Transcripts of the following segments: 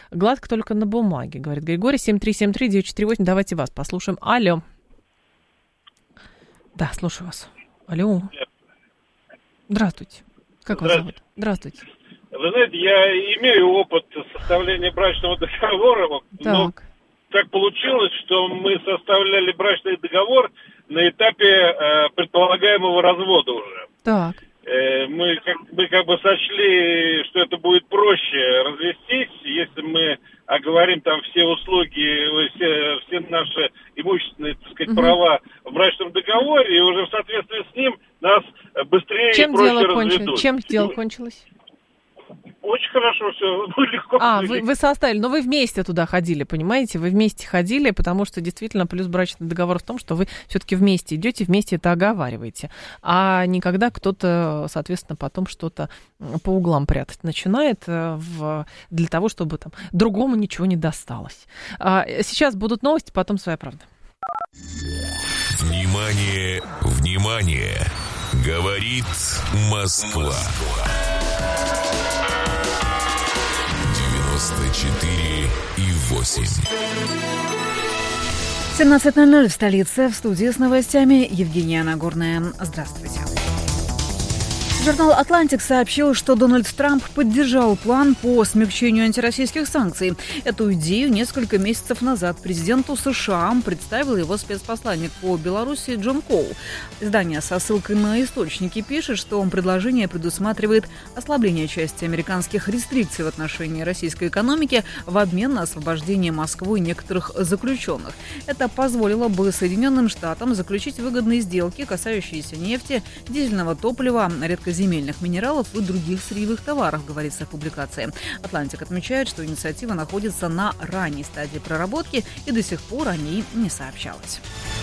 Гладко только на бумаге, говорит Григорий. 7373948. Давайте вас послушаем. Алло. Да, слушаю вас. Алло. Здравствуйте. Как вас зовут? Здравствуйте. Вы знаете, я имею опыт составления брачного договора, но так получилось, что мы составляли брачный договор на этапе предполагаемого развода уже. Так. Мы как бы сочли, что это будет проще развестись, если мы оговорим там все услуги, все наши имущественные, так сказать, права в брачном договоре, и уже в соответствии с ним нас быстрее и проще разведут. Чем дело кончилось? Очень хорошо все, легко. Вы составили, но вы вместе туда ходили, понимаете? Вы вместе ходили, потому что действительно плюс брачный договор в том, что вы все-таки вместе идете, вместе это оговариваете. А не когда кто-то, соответственно, потом что-то по углам прятать начинает для того, чтобы там другому ничего не досталось. Сейчас будут новости, потом «Своя правда». Внимание, внимание! Говорит Москва. 94,8. 17:00 в столице. В студии с новостями Евгения Нагорная. Здравствуйте. Журнал «Атлантик» сообщил, что Дональд Трамп поддержал план по смягчению антироссийских санкций. Эту идею несколько месяцев назад президенту США представил его спецпосланник по Беларуси Джон Коул. Издание со ссылкой на источники пишет, что предложение предусматривает ослабление части американских рестрикций в отношении российской экономики в обмен на освобождение Москвы некоторых заключенных. Это позволило бы Соединенным Штатам заключить выгодные сделки, касающиеся нефти, дизельного топлива, редкоземельных минералов и других сырьевых товаров, говорится в публикации. «Атлантик» отмечает, что инициатива находится на ранней стадии проработки и до сих пор о ней не сообщалось.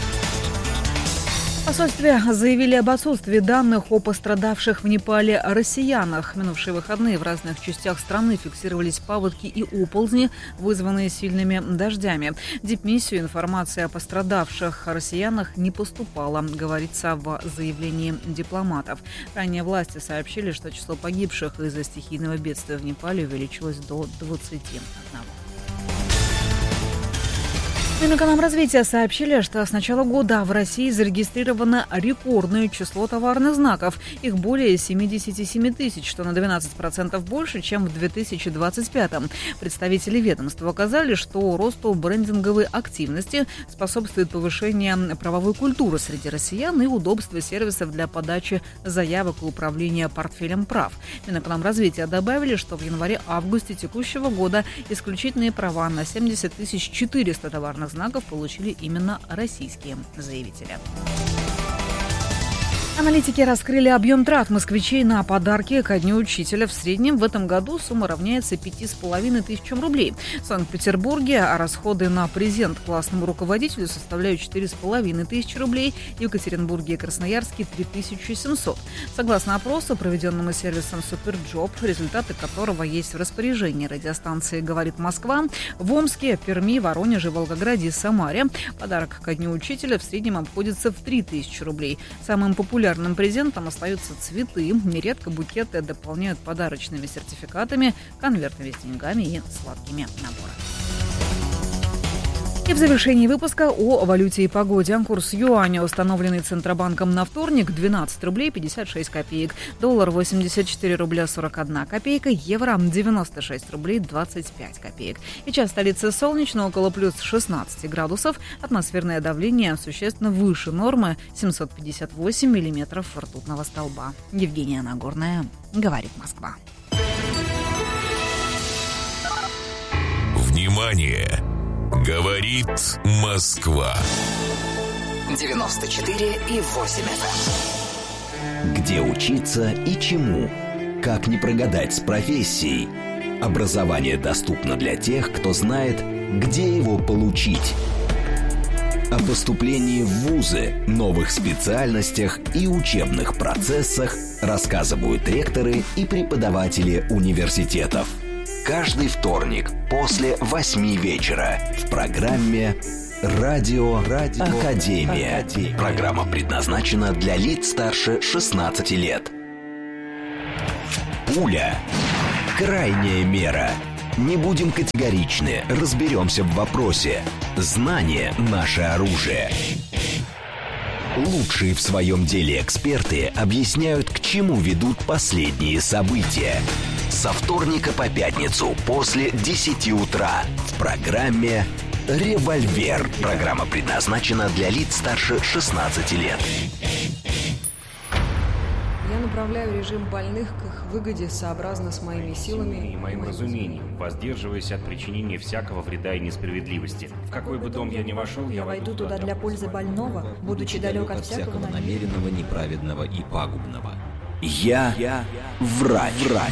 В посольстве заявили об отсутствии данных о пострадавших в Непале россиянах. В минувшие выходные в разных частях страны фиксировались паводки и оползни, вызванные сильными дождями. В дипмиссию информация о пострадавших россиянах не поступала, говорится в заявлении дипломатов. Ранее власти сообщили, что число погибших из-за стихийного бедствия в Непале увеличилось до 21. Минэкономразвития сообщили, что с начала года в России зарегистрировано рекордное число товарных знаков. Их более 77 тысяч, что на 12% больше, чем в 2025-м. Представители ведомства указали, что росту брендинговой активности способствует повышение правовой культуры среди россиян и удобство сервисов для подачи заявок и управления портфелем прав. Минэкономразвития добавили, что в январе-августе текущего года исключительные права на 70 400 товарных знаков получили именно российские заявители. Аналитики раскрыли объем трат москвичей на подарки ко Дню учителя. В среднем в этом году сумма равняется 5500 рублей. В Санкт-Петербурге расходы на презент классному руководителю составляют 4500 рублей. В Екатеринбурге и Красноярске 3700. Согласно опросу, проведенному сервисом Суперджоп, результаты которого есть в распоряжении радиостанции «Говорит Москва», в Омске, Перми, Воронеже, Волгограде и Самаре подарок ко Дню учителя в среднем обходится в 3000 рублей. Самым популярным презентом остаются цветы. Нередко букеты дополняют подарочными сертификатами, конвертами с деньгами и сладкими наборами. И в завершении выпуска о валюте и погоде. Курс юаня, установленный Центробанком на вторник, 12 рублей 56 копеек. Доллар 84 рубля 41 копейка. Евро 96 рублей 25 копеек. Сейчас в столице солнечно, около плюс 16 градусов. Атмосферное давление существенно выше нормы, 758 миллиметров ртутного столба. Евгения Нагорная, «Говорит Москва». Внимание! Говорит Москва. 94,8 FM. Где учиться и чему? Как не прогадать с профессией? Образование доступно для тех, кто знает, где его получить. О поступлении в вузы, новых специальностях и учебных процессах рассказывают ректоры и преподаватели университетов. Каждый вторник после 8 вечера в программе «Радио Академия». Программа предназначена для лиц старше 16 лет. Пуля. Крайняя мера. Не будем категоричны, разберемся в вопросе. Знание – наше оружие. Лучшие в своем деле эксперты объясняют, к чему ведут последние события. Со вторника по пятницу после 10 утра в программе «Револьвер». Программа предназначена для лиц старше 16 лет. Я направляю режим больных к их выгоде сообразно с моими силами и моим разумением, воздерживаясь от причинения всякого вреда и несправедливости. В какой бы дом я ни вошел, я войду туда для пользы больного, будучи далек от всякого намеренного, неправедного и пагубного. Я врач.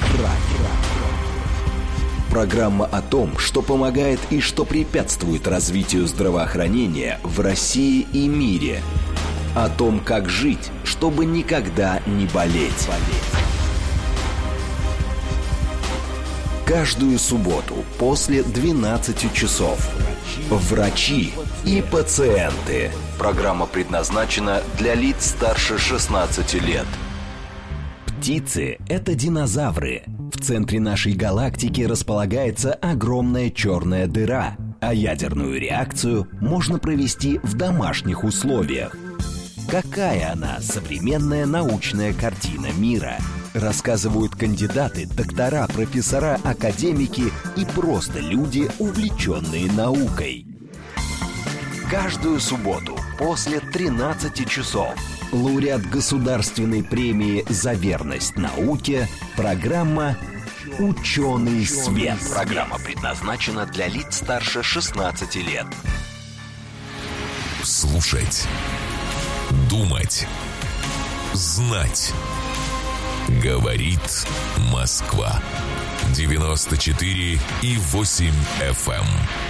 Программа о том, что помогает и что препятствует развитию здравоохранения в России и мире. О том, как жить, чтобы никогда не болеть. Каждую субботу после 12 часов. Врачи и пациенты. Программа предназначена для лиц старше 16 лет. Птицы – это динозавры. В центре нашей галактики располагается огромная черная дыра, а ядерную реакцию можно провести в домашних условиях. Какая она, современная научная картина мира? Рассказывают кандидаты, доктора, профессора, академики и просто люди, увлеченные наукой. Каждую субботу после 13 часов лауреат Государственной премии «За верность науке» программа «Ученый свет». Программа предназначена для лиц старше 16 лет. Слушать. Думать. Знать. Говорит Москва. 94,8 FM.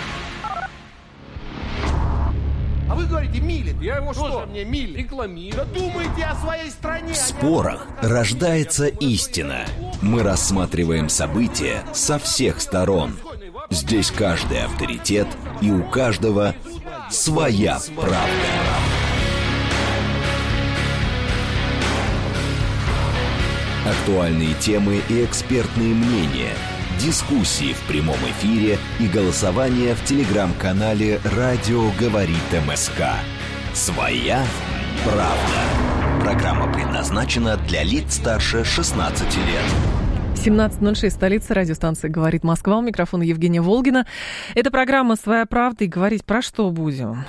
А вы говорите, милит. Я его что? Мне милит. Рекламирую. Да думайте о своей стране. В спорах рождается истина. Мы рассматриваем события со всех сторон. Здесь каждый авторитет, и у каждого своя правда. Актуальные темы и экспертные мнения, дискуссии в прямом эфире и голосование в телеграм-канале «Радио говорит МСК». Своя правда. Программа предназначена для лиц старше 16 лет. 17:06, столица, радиостанция «Говорит Москва». У микрофона Евгения Волгина. Это программа «Своя правда». И говорить про что будем?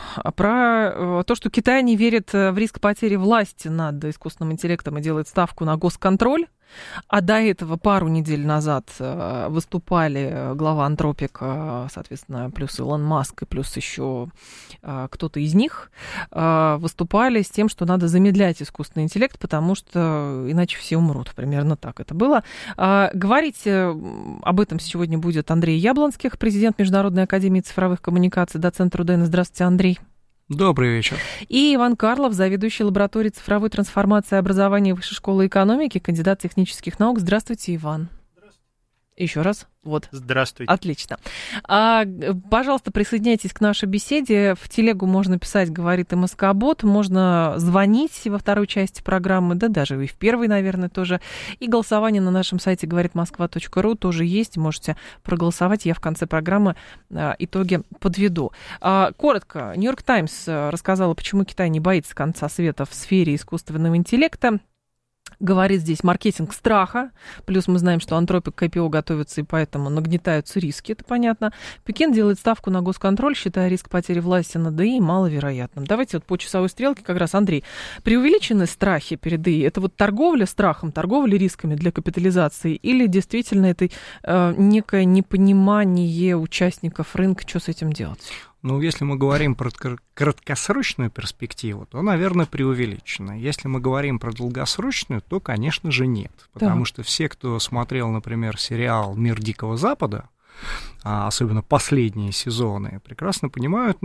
Про то, что Китай не верит в риск потери власти над искусственным интеллектом и делает ставку на госконтроль. А до этого пару недель назад выступали глава Антропик, соответственно, плюс Илон Маск и плюс еще кто-то из них, выступали с тем, что надо замедлять искусственный интеллект, потому что иначе все умрут. Примерно так это было. Говорить об этом сегодня будет Андрей Яблонских, президент Международной академии цифровых коммуникаций, доцент РУДН. Здравствуйте, Андрей. Добрый вечер. И Иван Карлов, заведующий лабораторией цифровой трансформации и образования Высшей школы экономики, кандидат технических наук. Здравствуйте, Иван. Здравствуйте. Еще раз. Вот. Здравствуйте. Отлично. Пожалуйста, присоединяйтесь к нашей беседе. В телегу можно писать «Говорит МСК-бот», можно звонить во второй части программы, да даже и в первой, наверное, тоже. И голосование на нашем сайте говоритmoskva.ru тоже есть. Можете проголосовать. Я в конце программы итоги подведу. Коротко. Нью-Йорк Таймс рассказала, почему Китай не боится конца света в сфере искусственного интеллекта. Говорит здесь маркетинг страха, плюс мы знаем, что Антропик к IPO готовится, и поэтому нагнетаются риски, это понятно. Пекин делает ставку на госконтроль, считая риск потери власти над ИИ маловероятным. Давайте вот по часовой стрелке как раз, Андрей, преувеличены страхи перед ИИ? Это вот торговля страхом, торговля рисками для капитализации, или действительно это некое непонимание участников рынка, что с этим делать? Ну, если мы говорим про краткосрочную перспективу, то, наверное, преувеличено. Если мы говорим про долгосрочную, то, конечно же, нет. Потому что все, кто смотрел, например, сериал «Мир Дикого Запада», особенно последние сезоны, прекрасно понимают,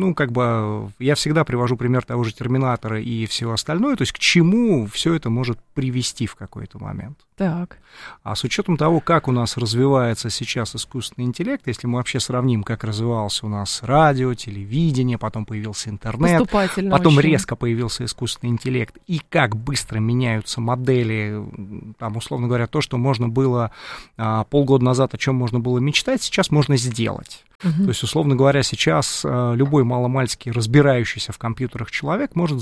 я всегда привожу пример того же «Терминатора» и всего остального, то есть к чему все это может привести в какой-то момент. Так. А с учетом того, как у нас развивается сейчас искусственный интеллект, если мы вообще сравним, как развивался у нас радио, телевидение, потом появился интернет, потом очень резко появился искусственный интеллект, и как быстро меняются модели, там, условно говоря, то, что можно было полгода назад, о чем можно было мечтать, сейчас можно сделать. То есть, условно говоря, сейчас любой маломальски разбирающийся в компьютерах человек может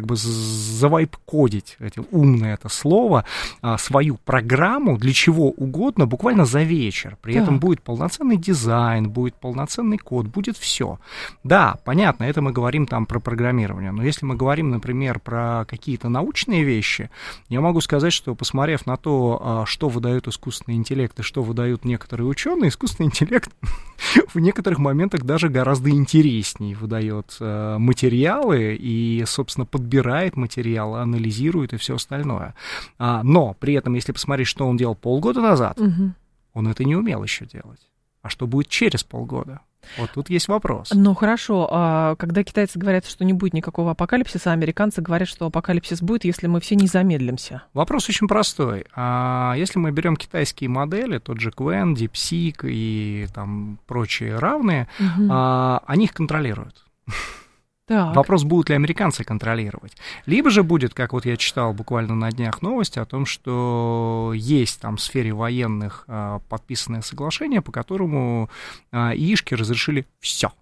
завайп-кодить, умное это слово, свою программу для чего угодно буквально за вечер. При этом будет полноценный дизайн, будет полноценный код, будет все. Да, понятно, это мы говорим там про программирование, но если мы говорим, например, про какие-то научные вещи, я могу сказать, что, посмотрев на то, что выдает искусственный интеллект и что выдают некоторые ученые, искусственный интеллект в некоторых моментах даже гораздо интереснее выдает материалы и, собственно, подбирает материалы, анализирует и все остальное. Но при этом, если посмотреть, что он делал полгода назад, он это не умел еще делать. А что будет через полгода? Вот тут есть вопрос. Ну, хорошо. Когда китайцы говорят, что не будет никакого апокалипсиса, американцы говорят, что апокалипсис будет, если мы все не замедлимся. Вопрос очень простой. Если мы берем китайские модели, тот же Qwen, DeepSeek и там прочие равные, они их контролируют. Так. Вопрос, будут ли американцы контролировать. Либо же будет, как вот я читал буквально на днях новости о том, что есть там в сфере военных подписанное соглашение, по которому ИИшки разрешили все.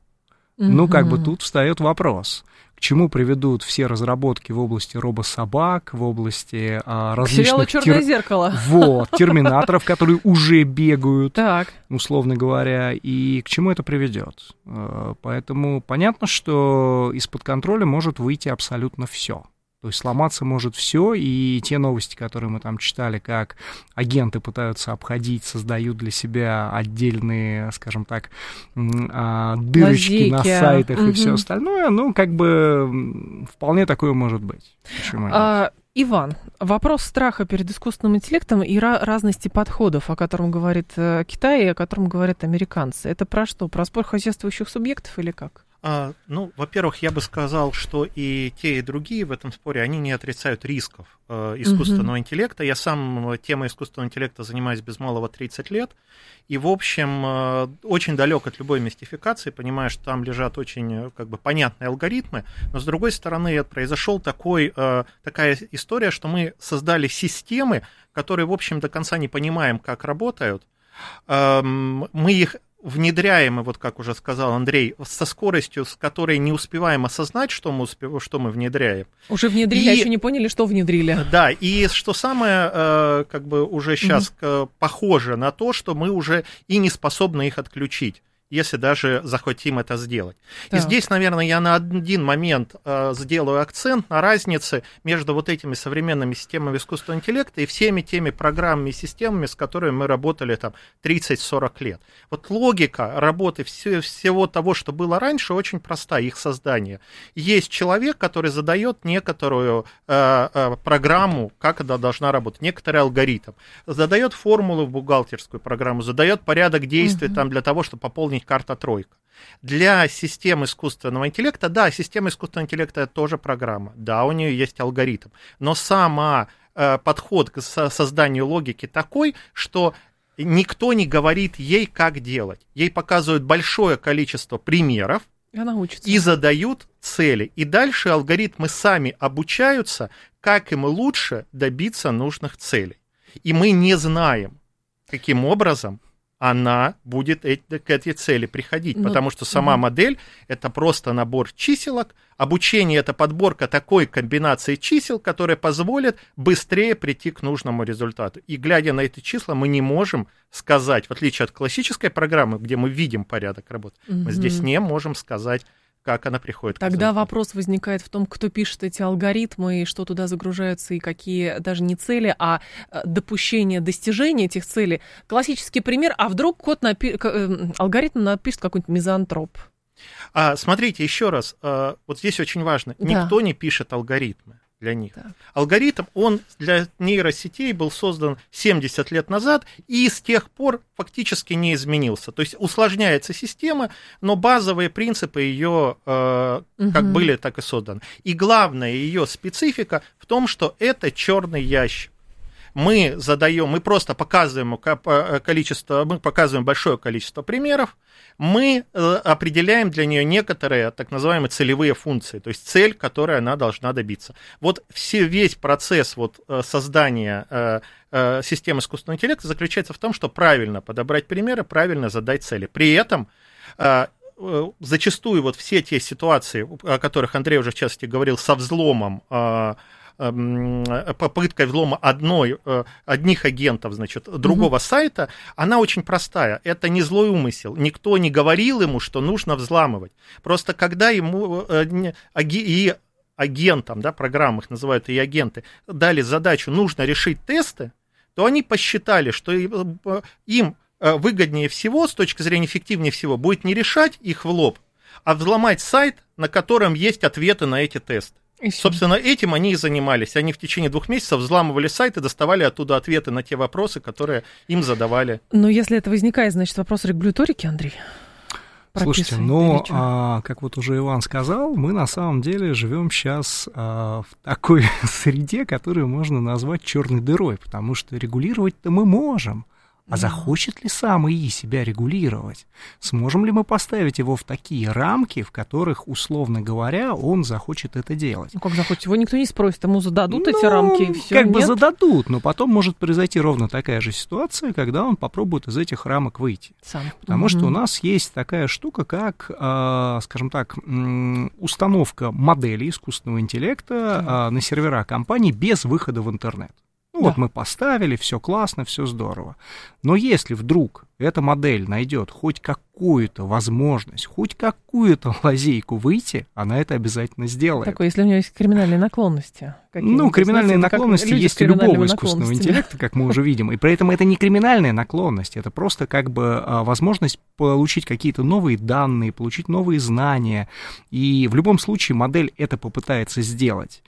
Тут встает вопрос. К чему приведут все разработки в области робособак, в области различных «Черное зеркало». терминаторов, которые уже бегают, так, условно говоря, и к чему это приведет. Поэтому понятно, что из-под контроля может выйти абсолютно все. То есть сломаться может все, и те новости, которые мы там читали, как агенты пытаются обходить, создают для себя отдельные, скажем так, дырочки на сайтах и все остальное, вполне такое может быть. Почему нет? Иван, вопрос страха перед искусственным интеллектом и разности подходов, о котором говорит Китай и о котором говорят американцы. Это про что? Про спор хозяйствующих субъектов или как? Во-первых, я бы сказал, что и те, и другие в этом споре, они не отрицают рисков искусственного интеллекта. Я сам темой искусственного интеллекта занимаюсь без малого 30 лет, и, в общем, очень далек от любой мистификации, понимаю, что там лежат очень понятные алгоритмы, но, с другой стороны, произошла такая история, что мы создали системы, которые, в общем, до конца не понимаем, как работают. Мы их внедряем, вот как уже сказал Андрей, со скоростью, с которой не успеваем осознать, что мы внедряем. Уже внедрили, а еще не поняли, что внедрили. Да, и что самое, уже сейчас похоже на то, что мы уже и не способны их отключить, если даже захотим это сделать. Так. И здесь, наверное, я на один момент сделаю акцент на разнице между вот этими современными системами искусственного интеллекта и всеми теми программами и системами, с которыми мы работали там 30-40 лет. Вот логика работы всего того, что было раньше, очень проста, их создание. Есть человек, который задает некоторую программу, как она должна работать, некоторый алгоритм, задает формулу в бухгалтерскую программу, задает порядок действий там, для того, чтобы пополнить карта-тройка. Для систем искусственного интеллекта, да, система искусственного интеллекта — это тоже программа, да, у нее есть алгоритм, но сам подход к созданию логики такой, что никто не говорит ей, как делать. Ей показывают большое количество примеров, она учится. И задают цели. И дальше алгоритмы сами обучаются, как им лучше добиться нужных целей. И мы не знаем, каким образом она будет к этой цели приходить, потому что сама модель — это просто набор чиселок, обучение — это подборка такой комбинации чисел, которая позволит быстрее прийти к нужному результату. И глядя на эти числа, мы не можем сказать, в отличие от классической программы, где мы видим порядок работы, мы здесь не можем сказать, как она приходит к результату. Тогда вопрос возникает в том, кто пишет эти алгоритмы, и что туда загружаются, и какие даже не цели, а допущения достижения этих целей. Классический пример, а вдруг алгоритм напишет какой-нибудь мизантроп? Смотрите, еще раз, вот здесь очень важно, никто не пишет алгоритмы. для них. Так. Алгоритм, он для нейросетей был создан 70 лет назад и с тех пор фактически не изменился. То есть усложняется система, но базовые принципы ее как были, так и созданы. И главная ее специфика в том, что это черный ящик. Мы просто показываем большое количество примеров, мы определяем для нее некоторые так называемые целевые функции, то есть цель, которой она должна добиться. Вот весь процесс создания системы искусственного интеллекта заключается в том, что правильно подобрать примеры, правильно задать цели. При этом зачастую все те ситуации, о которых Андрей уже в частности говорил, со взломом, попыткой взлома одних агентов, другого сайта, она очень простая. Это не злой умысел. Никто не говорил ему, что нужно взламывать. Просто когда ему и агентам, программы их называют и агенты, дали задачу, нужно решить тесты, то они посчитали, что им выгоднее всего, с точки зрения эффективнее всего, будет не решать их в лоб, а взломать сайт, на котором есть ответы на эти тесты. Собственно, этим они и занимались. Они в течение 2 месяцев взламывали сайт и доставали оттуда ответы на те вопросы, которые им задавали. Но если это возникает, значит, вопрос регуляторики, Андрей? Слушайте, как вот уже Иван сказал, мы на самом деле живем сейчас в такой среде, которую можно назвать черной дырой, потому что регулировать-то мы можем. А захочет ли сам ИИ себя регулировать? Сможем ли мы поставить его в такие рамки, в которых, условно говоря, он захочет это делать? Ну, как захочет? Его никто не спросит, ему зададут эти рамки, и все. Как бы зададут, но потом может произойти ровно такая же ситуация, когда он попробует из этих рамок выйти. Сам. Потому что у нас есть такая штука, как, скажем так, установка моделей искусственного интеллекта на сервера компаний без выхода в интернет. Вот мы поставили, все классно, все здорово. Но если вдруг эта модель найдет хоть какую-то возможность, хоть какую-то лазейку выйти, она это обязательно сделает. Такое, если у нее есть криминальные наклонности. Криминальные наклонности есть у любого искусственного интеллекта, как мы уже видим. И при этом это не криминальная наклонность, это просто как бы возможность получить какие-то новые данные, получить новые знания. И в любом случае модель это попытается сделать.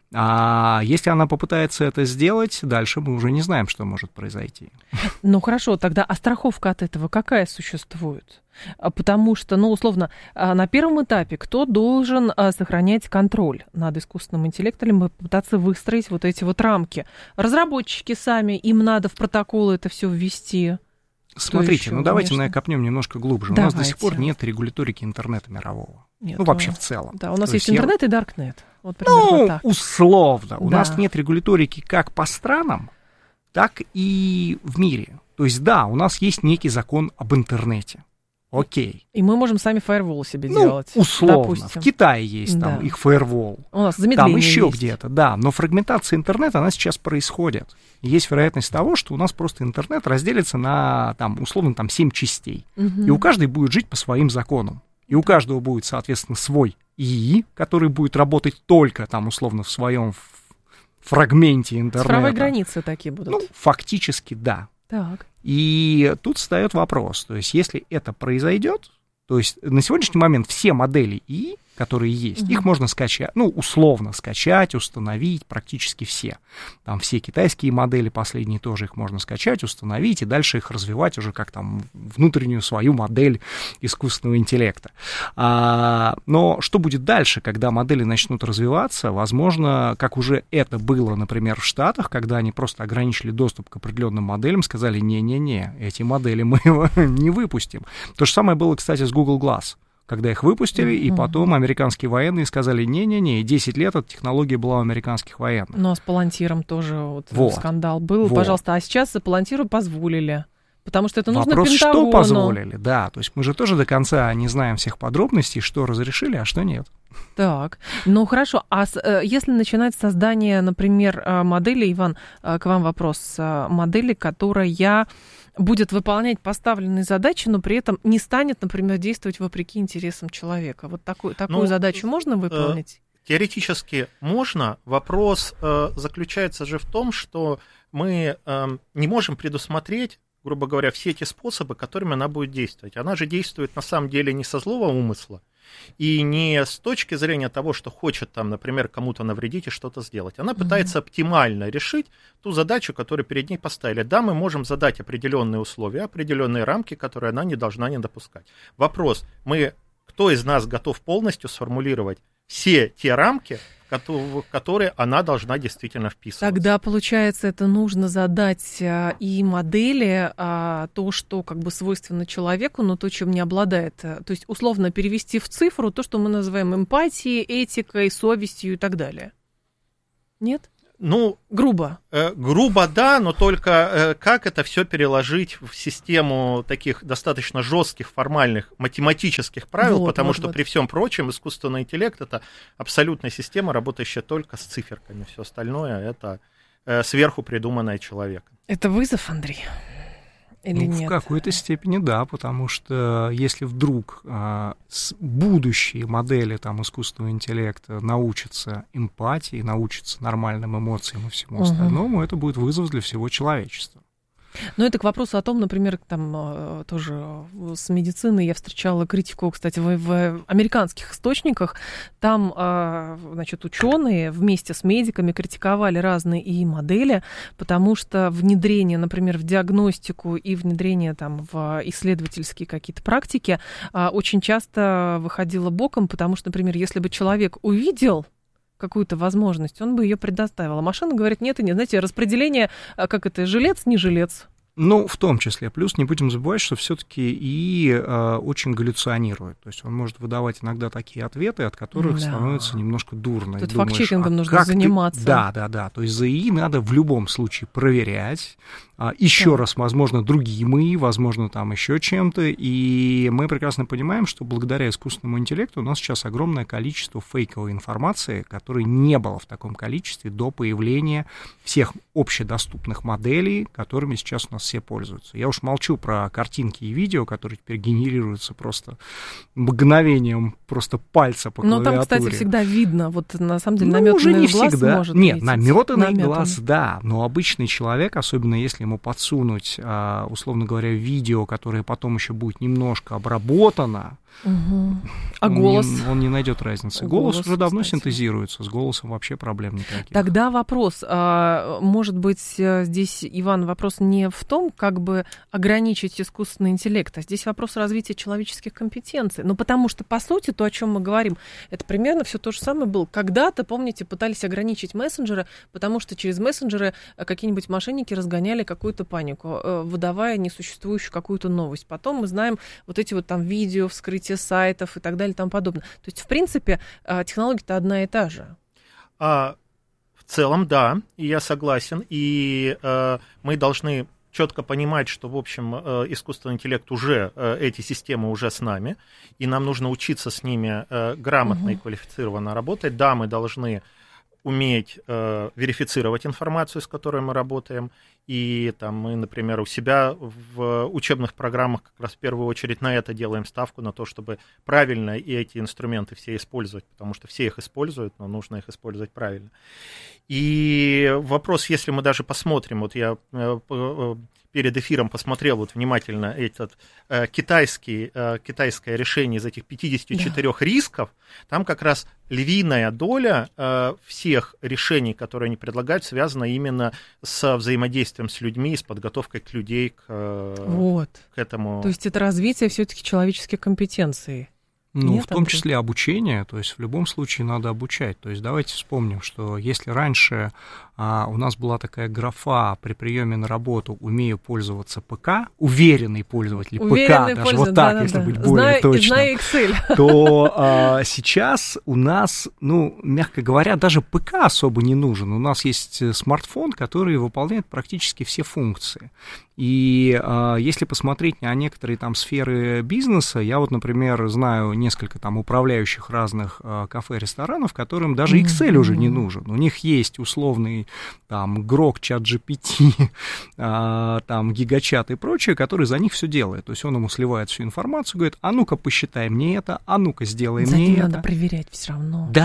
А если она попытается это сделать, дальше мы уже не знаем, что может произойти. Ну хорошо, тогда а страховка от этого какая существует? Потому что, условно, на первом этапе кто должен сохранять контроль над искусственным интеллектом и попытаться выстроить вот эти вот рамки? Разработчики сами, им надо в протоколы это все ввести. Смотрите, давайте копнем немножко глубже. У нас до сих пор нет регуляторики интернета мирового. Нет, вообще в целом. Да, у нас есть интернет и даркнет. Вот примерно так. Условно. У нас нет регуляторики как по странам, так и в мире. То есть, да, у нас есть некий закон об интернете. Окей. И мы можем сами фаервол себе делать. Условно. Допустим. В Китае есть там их фаервол. У нас замедление там еще есть. где-то, да. Но фрагментация интернета, она сейчас происходит. Есть вероятность того, что у нас просто интернет разделится на, условно, 7 частей. И у каждой будет жить по своим законам. И у каждого будет, соответственно, свой ИИ, который будет работать только, условно, в своем фрагменте интернета. Цифровые границы такие будут. Фактически, да. Так. И тут встает вопрос, то есть если это произойдет, то есть на сегодняшний момент все модели ИИ, которые есть, их можно скачать, условно скачать, установить, практически все. Там все китайские модели последние тоже их можно скачать, установить и дальше их развивать уже как внутреннюю свою модель искусственного интеллекта. Но что будет дальше, когда модели начнут развиваться? Возможно, как уже это было, например, в Штатах, когда они просто ограничили доступ к определенным моделям, сказали, не-не-не, эти модели мы не выпустим. То же самое было, кстати, с Google Glass. Когда их выпустили, и потом американские военные сказали, не-не-не, 10 лет эта технология была у американских военных. Ну, а с Палантиром тоже скандал был. Пожалуйста, а сейчас за Палантиру позволили. Потому что это нужно Пентагону. Вопрос, что позволили, да. То есть мы же тоже до конца не знаем всех подробностей, что разрешили, а что нет. Так, хорошо. А если начинать создание, например, модели, Иван, к вам вопрос, модели, которая будет выполнять поставленные задачи, но при этом не станет, например, действовать вопреки интересам человека. Вот такую задачу можно выполнить? Теоретически можно. Вопрос заключается же в том, что мы не можем предусмотреть, грубо говоря, все эти способы, которыми она будет действовать. Она же действует на самом деле не со злого умысла И не с точки зрения того, что хочет, там, например, кому-то навредить и что-то сделать. Она пытается оптимально решить ту задачу, которую перед ней поставили. Да, мы можем задать определенные условия, определенные рамки, которые она не должна не допускать. Вопрос, кто из нас готов полностью сформулировать все те рамки, в которые она должна действительно вписываться. Тогда, получается, это нужно задать и модели то, что как бы свойственно человеку, но то, чем не обладает. То есть, условно, перевести в цифру то, что мы называем эмпатией, этикой, совестью и так далее. Нет? Ну, грубо. Грубо, да, но только как это все переложить в систему таких достаточно жестких, формальных, математических правил, потому что при всем прочем искусственный интеллект — это абсолютная система, работающая только с циферками. Все остальное — это сверху придуманное человеком. Это вызов, Андрей? Или нет? В какой-то степени да, потому что если вдруг будущие модели там, искусственного интеллекта научатся эмпатии, научатся нормальным эмоциям и всему остальному, это будет вызов для всего человечества. Но это к вопросу о том, например, там тоже с медициной я встречала критику, кстати, в американских источниках. Там, значит, ученые вместе с медиками критиковали разные ИИ модели, потому что внедрение, например, в диагностику и внедрение там в исследовательские какие-то практики очень часто выходило боком, потому что, например, если бы человек увидел какую-то возможность, он бы ее предоставил. А машина говорит, нет и нет. Знаете, распределение, как это, жилец, не жилец. Ну, в том числе. Плюс не будем забывать, что все-таки ИИ очень галлюционирует. То есть он может выдавать иногда такие ответы, от которых становится немножко дурно. Тут факт-чекингом нужно заниматься. Да. То есть за ИИ надо в любом случае проверять. Еще раз, возможно, другим ИИ, возможно, там еще чем-то. И мы прекрасно понимаем, что благодаря искусственному интеллекту у нас сейчас огромное количество фейковой информации, которой не было в таком количестве до появления всех общедоступных моделей, которыми сейчас у нас все пользуются. Я уж молчу про картинки и видео, которые теперь генерируются просто мгновением просто пальца по клавиатуре. Но там, кстати, всегда видно, вот на самом деле намётанный уже не глаз всегда. может Нет, видеть. намётанный глаз, да, но обычный человек, особенно если ему подсунуть, условно говоря, видео, которое потом еще будет немножко обработано, а голос? Он не найдет разницы. Голос уже давно синтезируется, с голосом вообще проблем никаких. Тогда вопрос, может быть, здесь, Иван, вопрос не в том, как бы ограничить искусственный интеллект, а здесь вопрос развития человеческих компетенций. Ну, потому что, по сути, то, о чем мы говорим, это примерно все то же самое было. Когда-то, помните, пытались ограничить мессенджеры, потому что через мессенджеры какие-нибудь мошенники разгоняли какую-то панику, выдавая несуществующую какую-то новость. Потом мы знаем вот эти вот там видео, вскрытия сайтов и так далее и тому подобное. То есть, в принципе, технология-то одна и та же. В целом, да, и я согласен. И мы должны четко понимать, что, в общем, искусственный интеллект уже, эти системы уже с нами, и нам нужно учиться с ними грамотно и квалифицированно работать. Да, мы должны уметь верифицировать информацию, с которой мы работаем. И там мы, например, у себя в учебных программах как раз в первую очередь на это делаем ставку, на то, чтобы правильно и эти инструменты все использовать, потому что все их используют, но нужно их использовать правильно. И вопрос, если мы даже посмотрим, вот я перед эфиром посмотрел вот внимательно этот китайское решение из этих 54 рисков, там как раз львиная доля всех решений, которые они предлагают, связана именно с взаимодействием с людьми, с подготовкой к людей к этому. То есть это развитие все-таки человеческих компетенций. Ну, в том числе обучение, то есть в любом случае надо обучать. То есть давайте вспомним, что если раньше у нас была такая графа при приеме на работу «умею пользоваться ПК», уверенный пользователь ПК, даже вот так, если быть более точным, то сейчас у нас, ну, мягко говоря, даже ПК особо не нужен. У нас есть смартфон, который выполняет практически все функции. И если посмотреть на некоторые там сферы бизнеса, я вот, например, знаю несколько там управляющих разных кафе, ресторанов, которым даже Excel уже не нужен. У них есть условный там Grok, ChatGPT, там Гигачат и прочее, который за них все делает. То есть он ему сливает всю информацию, говорит, а ну-ка посчитай мне это, а ну-ка сделай мне это. Надо проверять все равно. Да.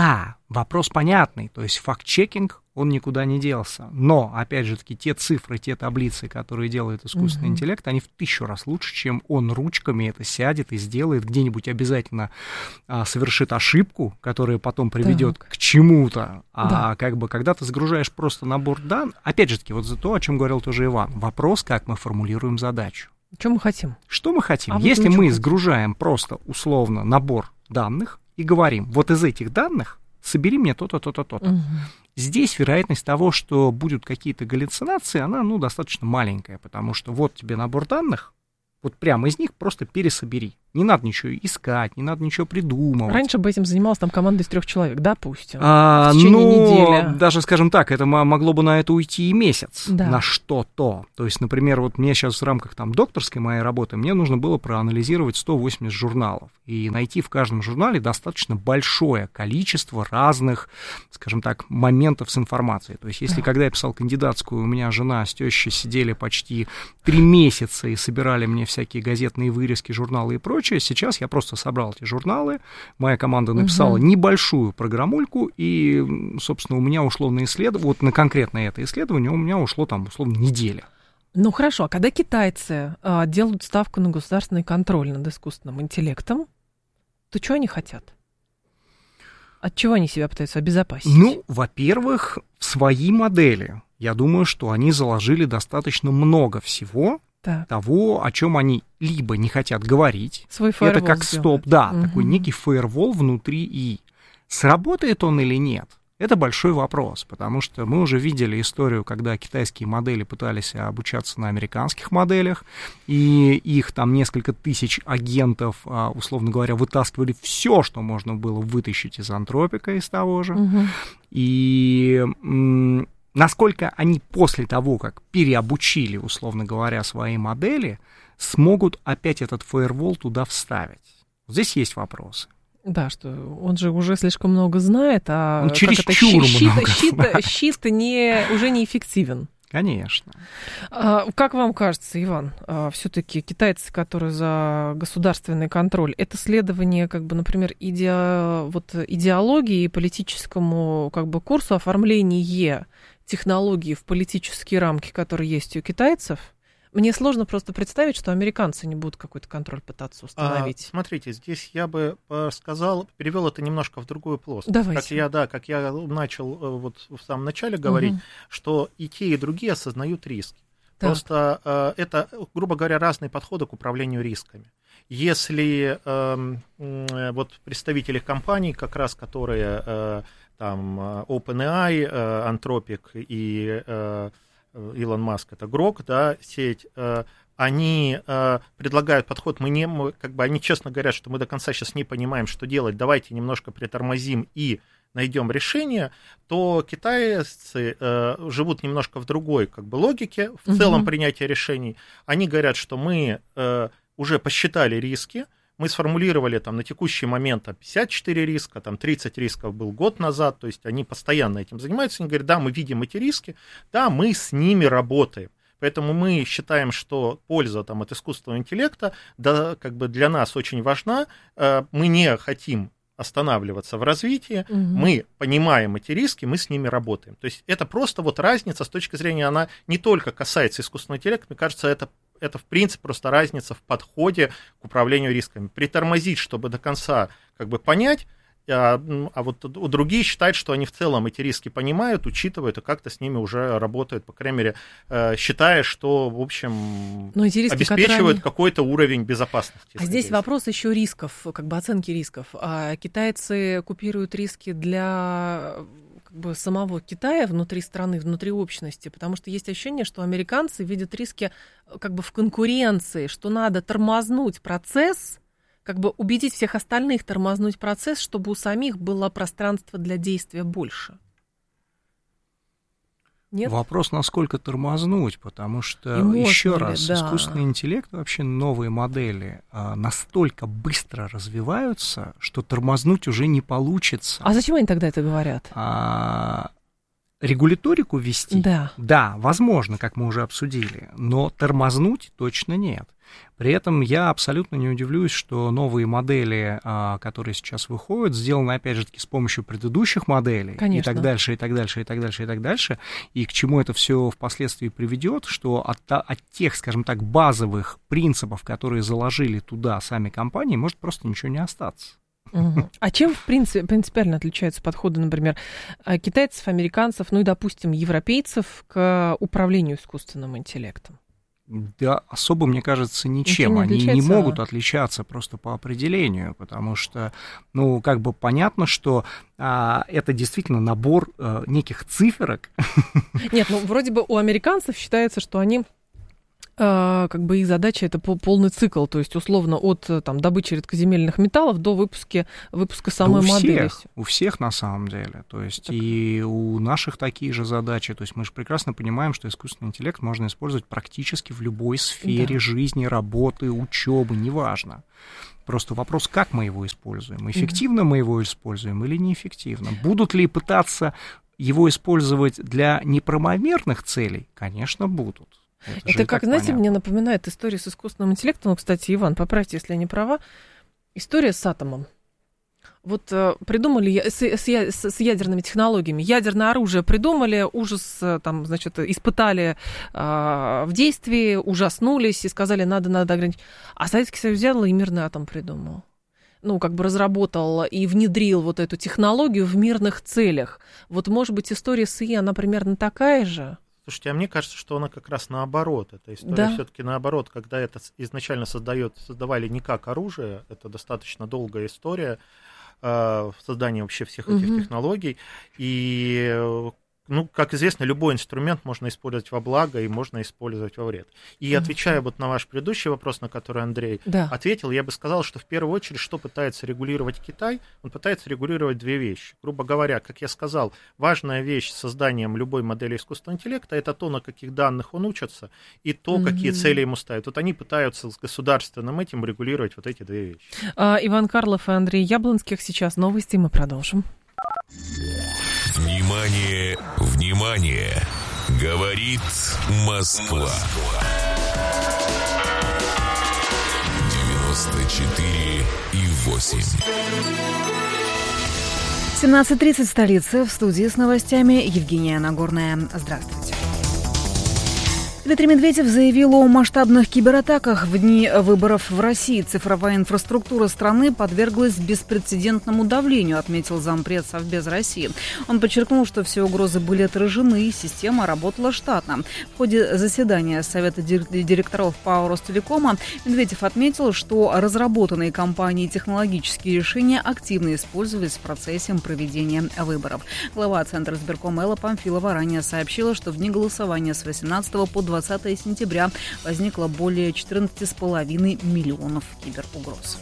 Вопрос понятный, то есть факт-чекинг, он никуда не делся. Но, опять же таки, те цифры, те таблицы, которые делает искусственный интеллект, они в 1000 раз лучше, чем он ручками это сядет и сделает, где-нибудь обязательно совершит ошибку, которая потом приведет к чему-то. А как бы, когда ты загружаешь просто набор данных, опять же таки, вот за то, о чем говорил тоже Иван, вопрос, как мы формулируем задачу. Что мы хотим? Что мы хотим? Если мы сгружаем просто условно набор данных и говорим, вот из этих данных собери мне то-то, то-то, то-то. Здесь вероятность того, что будут какие-то галлюцинации, она, достаточно маленькая, потому что вот тебе набор данных, вот прямо из них просто пересобери. Не надо ничего искать, не надо ничего придумывать. Раньше бы этим занималась там команда из 3 человек, допустим, в течение недели. Даже, скажем так, это могло бы на это уйти и месяц, на что-то. То есть, например, вот мне сейчас в рамках там докторской моей работы, мне нужно было проанализировать 180 журналов и найти в каждом журнале достаточно большое количество разных, скажем так, моментов с информацией. То есть, если когда я писал кандидатскую, у меня жена с тещей сидели почти 3 месяца и собирали мне всякие газетные вырезки, журналы и прочее, сейчас я просто собрал эти журналы, моя команда написала небольшую программульку, и, собственно, у меня ушло на исследование, вот на конкретное это исследование у меня ушло там, условно, неделя. Ну, хорошо, а когда китайцы делают ставку на государственный контроль над искусственным интеллектом, то чего они хотят? От чего они себя пытаются обезопасить? Ну, во-первых, в свои модели. Я думаю, что они заложили достаточно много всего, того, о чем они либо не хотят говорить. Свой фаервол это как стоп, такой некий фаервол внутри ИИ. Сработает он или нет? Это большой вопрос, потому что мы уже видели историю, когда китайские модели пытались обучаться на американских моделях, и их там несколько тысяч агентов, условно говоря, вытаскивали все, что можно было вытащить из антропика, из того же. И насколько они после того, как переобучили, условно говоря, свои модели, смогут опять этот фаервол туда вставить? Здесь есть вопросы. Да, что он же уже слишком много знает, а он чересчур много щит уже неэффективен. Конечно. Как вам кажется, Иван, все-таки китайцы, которые за государственный контроль, это следование, как бы, например, идеологии и политическому как бы курсу, оформление технологий в политические рамки, которые есть у китайцев? Мне сложно просто представить, что американцы не будут какой-то контроль пытаться установить. Смотрите, здесь я бы сказал, перевел это немножко в другую плоскость. Давайте. Как я начал вот в самом начале говорить, что и те, и другие осознают риски. Просто это, грубо говоря, разные подходы к управлению рисками. Если вот представители компаний, как раз которые там OpenAI, Anthropic и Илон Маск, это Грок, сеть, они предлагают подход, они честно говорят, что мы до конца сейчас не понимаем, что делать, давайте немножко притормозим и найдем решение, то китайцы живут немножко в другой логике, в целом принятия решений. Они говорят, что мы уже посчитали риски, мы сформулировали там на текущий момент 54 риска, там 30 рисков был год назад, то есть они постоянно этим занимаются, они говорят, да, мы видим эти риски, да, мы с ними работаем. Поэтому мы считаем, что польза там, от искусственного интеллекта для нас очень важна, мы не хотим останавливаться в развитии, мы понимаем эти риски, мы с ними работаем. То есть это просто вот разница с точки зрения, она не только касается искусственного интеллекта, мне кажется, это в принципе просто разница в подходе к управлению рисками. Притормозить, чтобы до конца понять, а вот другие считают, что они в целом эти риски понимают, учитывают и как-то с ними уже работают, по крайней мере, считая, что, в общем, обеспечивают какой-то уровень безопасности. А здесь вопрос еще рисков, оценки рисков. Китайцы купируют риски для самого Китая внутри страны, внутри общности, потому что есть ощущение, что американцы видят риски в конкуренции, что надо тормознуть процесс, убедить всех остальных тормознуть процесс, чтобы у самих было пространство для действия больше. Нет? Вопрос, насколько тормознуть, потому что, еще раз, искусственный интеллект, вообще новые модели настолько быстро развиваются, что тормознуть уже не получится. А зачем они тогда это говорят? регуляторику ввести, да, возможно, как мы уже обсудили, но тормознуть точно нет. При этом я абсолютно не удивлюсь, что новые модели, которые сейчас выходят, сделаны, опять же таки, с помощью предыдущих моделей, и так дальше, и так дальше, и так дальше, и так дальше, и к чему это все впоследствии приведет, что от тех, скажем так, базовых принципов, которые заложили туда сами компании, может просто ничего не остаться. А чем, в принципе, принципиально отличаются подходы, например, китайцев, американцев, ну и, допустим, европейцев к управлению искусственным интеллектом? Да, особо, мне кажется, ничем. Они не могут отличаться просто по определению, потому что, ну, как бы понятно, что это действительно набор неких циферок. Нет, ну, вроде бы у американцев считается, что они... как бы их задача — это полный цикл, то есть условно от там, добычи редкоземельных металлов до выпуска самой модели. У всех на самом деле, то есть так. И у наших такие же задачи, то есть мы же прекрасно понимаем, что искусственный интеллект можно использовать практически в любой сфере жизни, работы, учебы, неважно. Просто вопрос, как мы его используем, эффективно мы его используем или неэффективно. Будут ли пытаться его использовать для неправомерных целей? Конечно, будут. Это как, знаете, понятно. Мне напоминает история с искусственным интеллектом. Ну, кстати, Иван, поправьте, если я не права. История с атомом. Вот придумали с ядерными технологиями. Ядерное оружие придумали, ужас, там, значит, испытали в действии, ужаснулись и сказали, надо ограничить. А Советский Союз взял и мирный атом придумал. Ну, как бы разработал и внедрил вот эту технологию в мирных целях. Вот, может быть, история с ИИ, она примерно такая же? Слушайте, а мне кажется, что она как раз наоборот. Эта история все-таки наоборот, когда это изначально создавали не как оружие, это достаточно долгая история создания вообще всех этих технологий. И, ну, как известно, любой инструмент можно использовать во благо и можно использовать во вред. И отвечая вот на ваш предыдущий вопрос, на который Андрей ответил, я бы сказал, что в первую очередь, что пытается регулировать Китай, он пытается регулировать две вещи. Грубо говоря, как я сказал, важная вещь с созданием любой модели искусственного интеллекта — это то, на каких данных он учится, и то, какие цели ему ставят. Вот они пытаются с государственным этим регулировать вот эти две вещи. Иван Карлов и Андрей Яблонских. Сейчас новости, мы продолжим. Внимание, внимание! Говорит Москва. 94,8. 17:30 в столице. В студии с новостями Евгения Нагорная. Здравствуйте. Дмитрий Медведев заявил о масштабных кибератаках в дни выборов в России. Цифровая инфраструктура страны подверглась беспрецедентному давлению, отметил зампред Совбез России. Он подчеркнул, что все угрозы были отражены, и система работала штатно. В ходе заседания Совета директоров ПАО Ростелекома Медведев отметил, что разработанные компанией технологические решения активно использовались в процессе проведения выборов. Глава Центра избиркома Элла Памфилова ранее сообщила, что в дни голосования с 18 по 20 сентября возникло более 14,5 миллионов киберугроз.